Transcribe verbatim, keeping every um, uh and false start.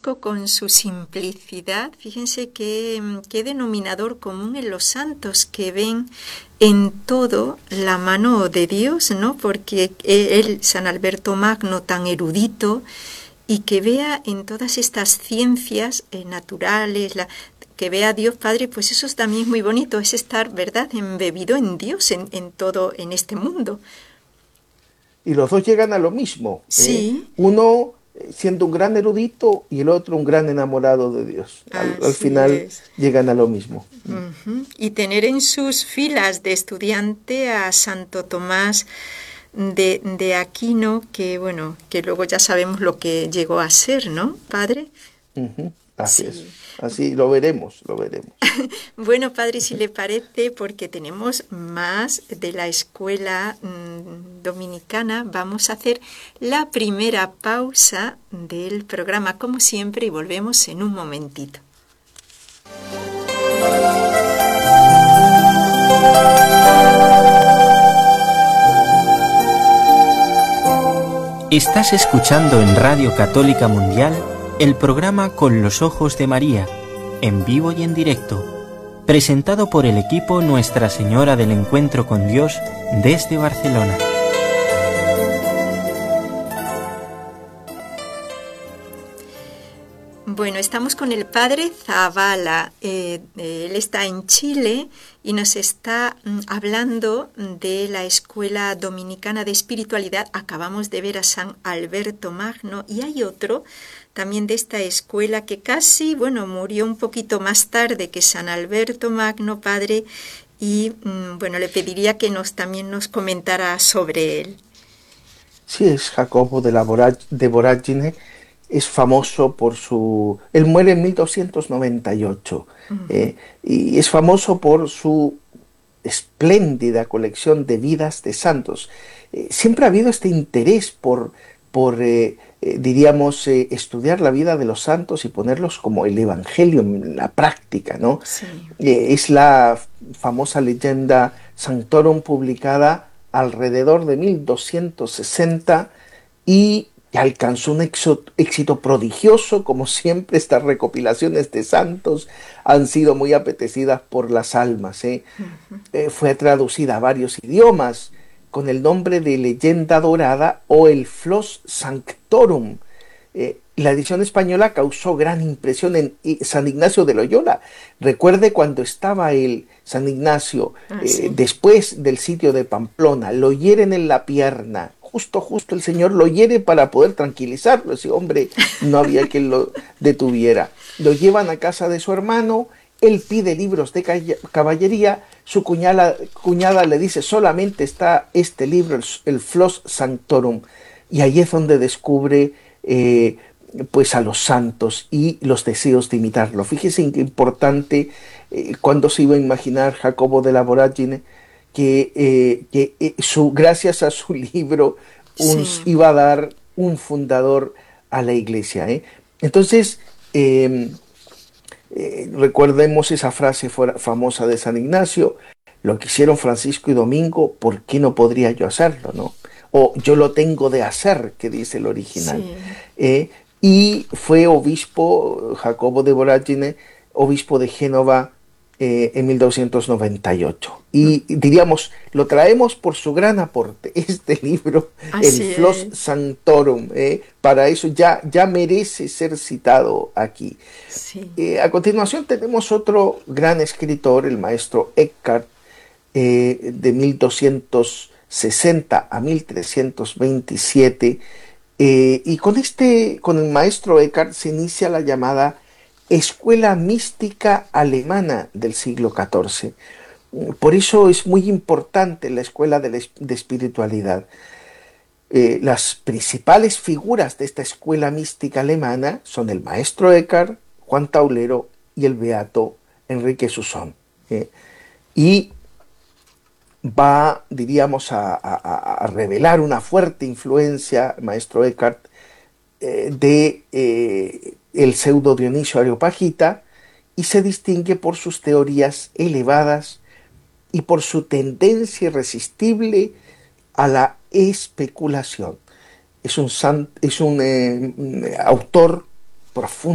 Francisco, con su simplicidad, fíjense qué, qué denominador común en los santos, que ven en todo la mano de Dios, ¿no? Porque él, San Alberto Magno, tan erudito, y que vea en todas estas ciencias eh, naturales, la, que vea a Dios Padre, pues eso también es muy bonito, es estar, ¿verdad?, embebido en Dios, en, en todo, en este mundo. Y los dos llegan a lo mismo, ¿eh? Sí, Uno eh, siendo un gran erudito y el otro un gran enamorado de Dios. Al, al así final es. llegan a lo mismo. Ujú. Y tener en sus filas de estudiante a Santo Tomás de, de Aquino, que bueno, que luego ya sabemos lo que llegó a ser, ¿no, padre? Ujú. Así es. Sí. Así lo veremos, lo veremos. Bueno, padre, si le parece, porque tenemos más de la escuela mmm, dominicana, vamos a hacer la primera pausa del programa, como siempre, y volvemos en un momentito. Estás escuchando en Radio Católica Mundial el programa Con los Ojos de María, en vivo y en directo, presentado por el equipo Nuestra Señora del Encuentro con Dios desde Barcelona. Bueno, estamos con el padre Zavala. Eh, él está en Chile y nos está mm, hablando de la Escuela Dominicana de Espiritualidad. Acabamos de ver a San Alberto Magno y hay otro también de esta escuela que casi, bueno, murió un poquito más tarde que San Alberto Magno, padre, y mm, bueno, le pediría que nos también nos comentara sobre él. Sí, es Jacobo de, la Vorag- de Voragine. Es famoso por su... Él muere en mil doscientos noventa y ocho, Ujú. eh, y es famoso por su espléndida colección de vidas de santos. Eh, siempre ha habido este interés por, por eh, eh, diríamos, eh, estudiar la vida de los santos y ponerlos como el Evangelio en la práctica, ¿no? Sí. Eh, es la famosa leyenda Sanctorum publicada alrededor de mil doscientos sesenta y alcanzó un éxito, éxito prodigioso. Como siempre, estas recopilaciones de santos han sido muy apetecidas por las almas, ¿eh? Ujú. Eh, fue traducida a varios idiomas con el nombre de Leyenda Dorada o el Flos Sanctorum. Eh, la edición española causó gran impresión en I- San Ignacio de Loyola. Recuerde cuando estaba el San Ignacio, Ah, eh, sí. después del sitio de Pamplona, lo hieren en la pierna. Justo, justo el Señor lo hiere para poder tranquilizarlo. Ese hombre no había quien lo detuviera. Lo llevan a casa de su hermano, él pide libros de calla- caballería, su cuñada, cuñada le dice solamente está este libro, el, el Flos Sanctorum, y ahí es donde descubre eh, pues a los santos y los deseos de imitarlo. Fíjese qué importante, eh, cuando se iba a imaginar Jacobo de la Voragine que, eh, que eh, su, gracias a su libro un, Sí. iba a dar un fundador a la iglesia, ¿eh? Entonces, eh, eh, recordemos esa frase fuera, famosa de San Ignacio: lo que hicieron Francisco y Domingo, ¿por qué no podría yo hacerlo, no? O yo lo tengo de hacer, que dice el original. Sí. Eh, y fue obispo, Jacobo de Voragine, obispo de Génova, eh, en mil doscientos noventa y ocho. Y diríamos, lo traemos por su gran aporte. Este libro, el Así Flos es. Sanctorum, eh, para eso ya, ya merece ser citado aquí. Sí. Eh, a continuación tenemos otro gran escritor, el maestro Eckhart, eh, de mil doscientos sesenta a mil trescientos veintisiete, eh, y con este, con el maestro Eckhart se inicia la llamada Escuela Mística Alemana del siglo catorce. Por eso es muy importante la escuela de, la es- de espiritualidad. Eh, las principales figuras de esta escuela mística alemana son el maestro Eckhart, Juan Taulero y el beato Enrique Susón. ¿eh? Y va, diríamos, a, a- a revelar una fuerte influencia, el maestro Eckhart, eh, de eh, el pseudo Dionisio Areopagita, y se distingue por sus teorías elevadas y por su tendencia irresistible a la especulación. Es un, san- es un eh, autor profundo